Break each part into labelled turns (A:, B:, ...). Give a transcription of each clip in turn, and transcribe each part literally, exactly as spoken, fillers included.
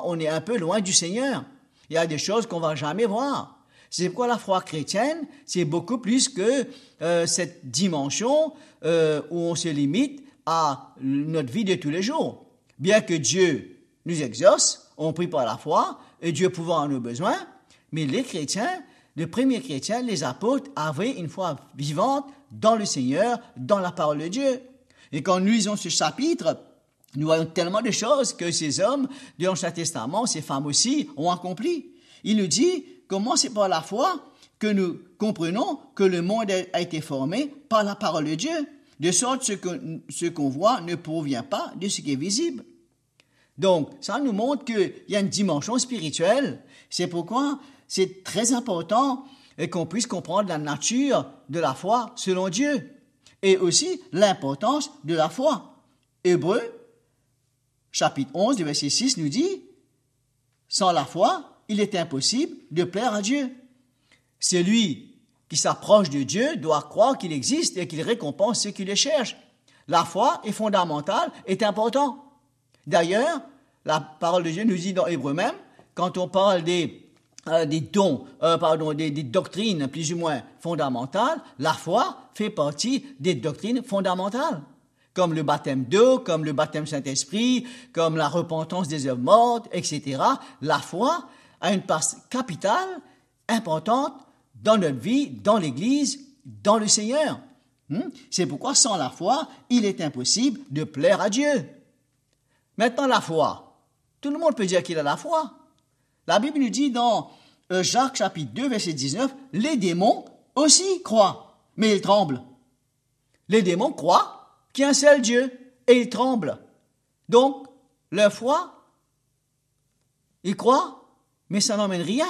A: fois, on est un peu loin du Seigneur. Il y a des choses qu'on va jamais voir. C'est pourquoi la foi chrétienne, c'est beaucoup plus que euh, cette dimension euh, où on se limite à notre vie de tous les jours. Bien que Dieu nous exauce, on prie par la foi, et Dieu pouvant à nos besoins, mais les chrétiens, les premiers chrétiens, les apôtres, avaient une foi vivante dans le Seigneur, dans la parole de Dieu. Et quand nous lisons ce chapitre, nous voyons tellement de choses que ces hommes de l'Ancien Testament, ces femmes aussi, ont accompli. Il nous dit comment c'est par la foi que nous comprenons que le monde a été formé par la parole de Dieu, de sorte que ce, ce qu'on voit ne provient pas de ce qui est visible. Donc, ça nous montre qu'il y a une dimension spirituelle. C'est pourquoi c'est très important qu'on puisse comprendre la nature de la foi selon Dieu et aussi l'importance de la foi. Hébreux, chapitre onze, verset six nous dit « Sans la foi, il est impossible de plaire à Dieu. Celui qui s'approche de Dieu doit croire qu'il existe et qu'il récompense ceux qui le cherchent. La foi est fondamentale, est importante. D'ailleurs, la parole de Dieu nous dit dans Hébreux même, quand on parle des, euh, des dons, euh, pardon, des, des doctrines plus ou moins fondamentales, la foi fait partie des doctrines fondamentales, comme le baptême d'eau, comme le baptême Saint-Esprit, comme la repentance des œuvres mortes, et cetera. La foi a une part capitale, importante, dans notre vie, dans l'Église, dans le Seigneur. Hmm? C'est pourquoi sans la foi, il est impossible de plaire à Dieu. Maintenant, la foi. Tout le monde peut dire qu'il a la foi. La Bible nous dit dans euh, Jacques chapitre deux, verset dix-neuf, « Les démons aussi croient, mais ils tremblent. » Les démons croient qu'il y a un seul Dieu et ils tremblent. Donc, leur foi, ils croient, mais ça n'emmène rien.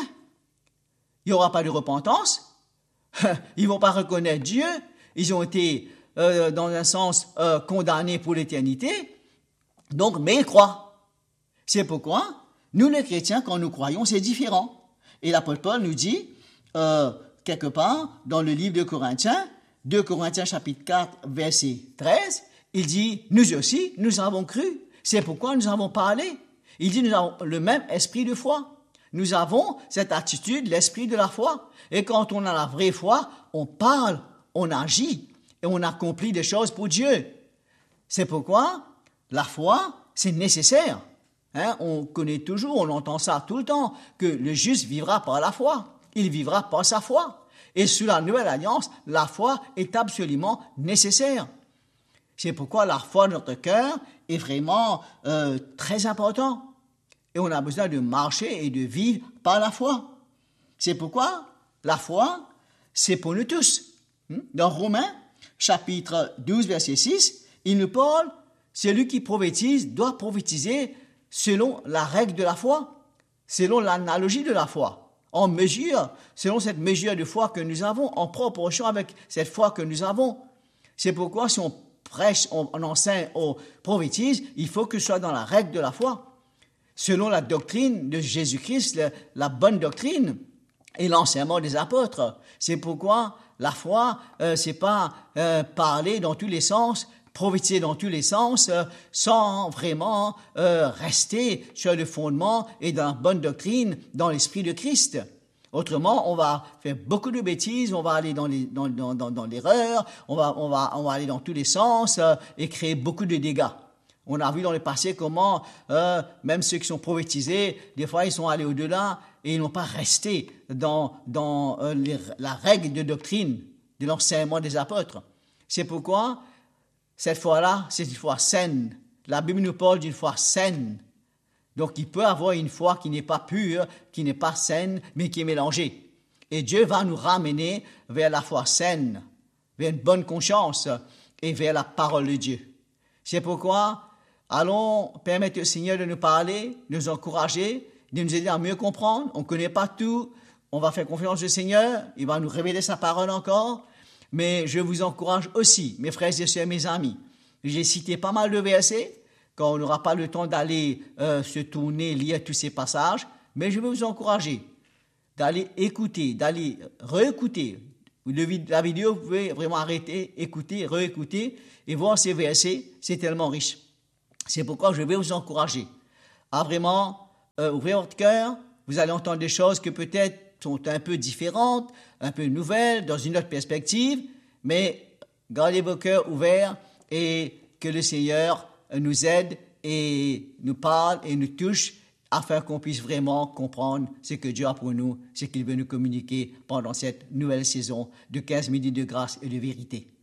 A: Il n'y aura pas de repentance. Ils ne vont pas reconnaître Dieu. Ils ont été, euh, dans un sens, euh, condamnés pour l'éternité. Donc, mais ils croient. C'est pourquoi, nous les chrétiens, quand nous croyons, c'est différent. Et l'apôtre Paul nous dit, euh, quelque part, dans le livre de Corinthiens, deux Corinthiens chapitre quatre, verset treize, il dit, nous aussi, nous avons cru. C'est pourquoi nous avons parlé. Il dit, nous avons le même esprit de foi. Nous avons cette attitude, l'esprit de la foi. Et quand on a la vraie foi, on parle, on agit et on accomplit des choses pour Dieu. C'est pourquoi la foi, c'est nécessaire. Hein, on connaît toujours, on entend ça tout le temps, que le juste vivra par la foi. Il vivra par sa foi. Et sous la nouvelle alliance, la foi est absolument nécessaire. C'est pourquoi la foi de notre cœur est vraiment euh, très importante. Et on a besoin de marcher et de vivre par la foi. C'est pourquoi la foi, c'est pour nous tous. Dans Romains, chapitre douze, verset six, il nous parle, celui qui prophétise doit prophétiser selon la règle de la foi, selon l'analogie de la foi, en mesure, selon cette mesure de foi que nous avons, en proportion avec cette foi que nous avons. C'est pourquoi si on prêche, on, on enseigne, on prophétise, il faut que ce soit dans la règle de la foi. Selon la doctrine de Jésus-Christ, la, la bonne doctrine et l'enseignement des apôtres. C'est pourquoi la foi, euh, c'est pas euh, parler dans tous les sens, prophétiser dans tous les sens, euh, sans vraiment euh, rester sur le fondement et dans la bonne doctrine, dans l'esprit de Christ. Autrement, on va faire beaucoup de bêtises, on va aller dans, les, dans, dans, dans, dans l'erreur, on va, on, va, on va aller dans tous les sens euh, et créer beaucoup de dégâts. On a vu dans le passé comment, euh, même ceux qui sont prophétisés, des fois ils sont allés au-delà et ils n'ont pas resté dans, dans euh, les, la règle de doctrine de l'enseignement des apôtres. C'est pourquoi cette foi-là, c'est une foi saine. La Bible nous parle d'une foi saine. Donc il peut avoir une foi qui n'est pas pure, qui n'est pas saine, mais qui est mélangée. Et Dieu va nous ramener vers la foi saine, vers une bonne conscience et vers la parole de Dieu. C'est pourquoi allons permettre au Seigneur de nous parler, de nous encourager, de nous aider à mieux comprendre. On ne connaît pas tout. On va faire confiance au Seigneur. Il va nous révéler sa parole encore. Mais je vous encourage aussi, mes frères et sœurs, mes amis. J'ai cité pas mal de versets, quand on n'aura pas le temps d'aller euh, se tourner, lire tous ces passages. Mais je veux vous encourager d'aller écouter, d'aller réécouter. La vidéo, vous pouvez vraiment arrêter, écouter, réécouter et voir ces versets. C'est tellement riche. C'est pourquoi je vais vous encourager à vraiment euh, ouvrez votre cœur, vous allez entendre des choses qui peut-être sont un peu différentes, un peu nouvelles, dans une autre perspective, mais gardez vos cœurs ouverts et que le Seigneur nous aide et nous parle et nous touche afin qu'on puisse vraiment comprendre ce que Dieu a pour nous, ce qu'il veut nous communiquer pendant cette nouvelle saison de quinze minutes de grâce et de vérité.